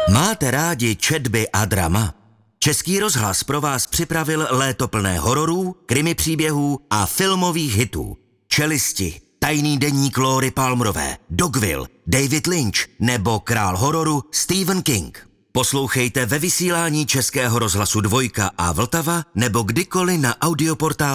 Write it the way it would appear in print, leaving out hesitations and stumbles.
Máte rádi četby a drama? Český rozhlas pro vás připravil léto plné hororů, krimi příběhů a filmových hitů. Čelisti, Tajný deník Lóry Palmerové, Dogville, David Lynch nebo král hororu Stephen King. Poslouchejte ve vysílání Českého rozhlasu 2 a Vltava nebo kdykoliv na audioportálu